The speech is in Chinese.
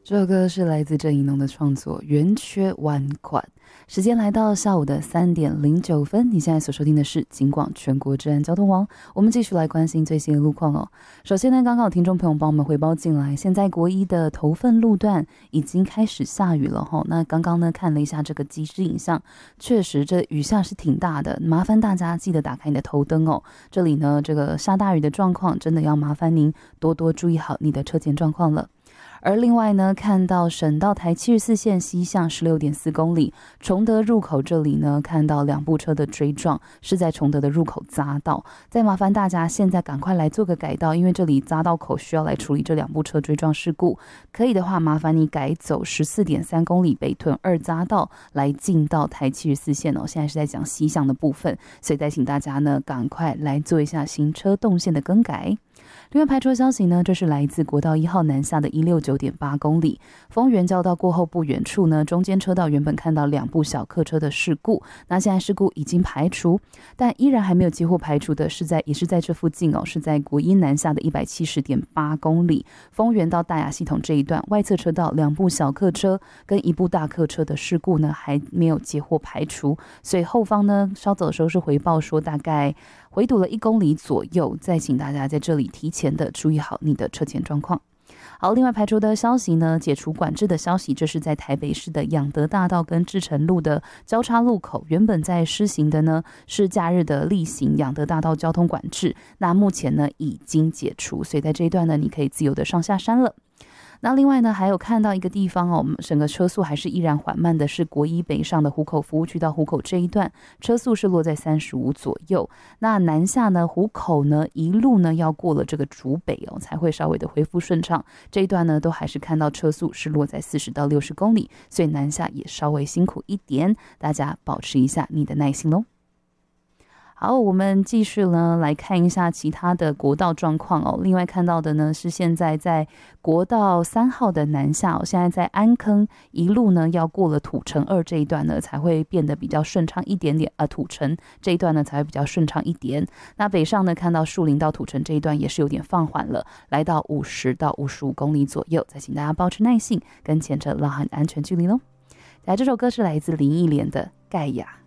这首歌是来自郑宜农的创作《圆缺弯款》。时间来到下午的3:09，你现在所收听的是警广全国治安交通网。我们继续来关心最新的路况哦。首先呢，刚刚有听众朋友帮我们回报进来，现在国一的头份路段已经开始下雨了哈。那刚刚呢看了一下这个即时影像，确实这雨下是挺大的，麻烦大家记得打开你的头灯哦。这里呢这个下大雨的状况，真的要麻烦您多多注意好你的车前状况了。而另外呢，看到省道台74线西向16.4公里，崇德入口这里呢，看到2部车的追撞，是在崇德的入口匝道。再麻烦大家现在赶快来做个改道，因为这里匝道口需要来处理这2部车追撞事故。可以的话，麻烦你改走14.3公里北屯2匝道来进到台74线哦。现在是在讲西向的部分，所以再请大家呢，赶快来做一下行车动线的更改。另外排除的消息呢，这是来自国道1号南下的169.8公里，丰原交道过后不远处呢，中间车道原本看到2部小客车的事故，那现在事故已经排除，但依然还没有几乎排除的也是在这附近哦，是在国一南下的170.8公里，丰原到大雅系统这一段外侧车道2部小客车跟1部大客车的事故呢，还没有截获排除，所以后方呢稍早的时候是回报说大概回堵了1公里左右，再请大家在这里提前的注意好你的车前状况。好，另外排除的消息呢，解除管制的消息，这是在台北市的仰德大道跟志诚路的交叉路口，原本在施行的呢是假日的例行仰德大道交通管制，那目前呢已经解除，所以在这一段呢你可以自由的上下山了。那另外呢，还有看到一个地方哦，整个车速还是依然缓慢的，是国一北上的湖口服务区到湖口这一段，车速是落在35左右。那南下呢，湖口呢一路呢要过了这个竹北哦，才会稍微的恢复顺畅。这一段呢，都还是看到车速是落在40到60公里，所以南下也稍微辛苦一点，大家保持一下你的耐心咯。好，我们继续呢来看一下其他的国道状况哦。另外看到的呢是现在在国道3号的南下哦，现在在安坑一路呢要过了土城2这一段呢才会变得比较顺畅一点点，土城这一段呢才会比较顺畅一点。那北上呢看到树林到土城这一段也是有点放缓了，来到50到55公里左右，再请大家保持耐性，跟前车拉好安全距离咯。来，这首歌是来自林忆莲的《盖亚》。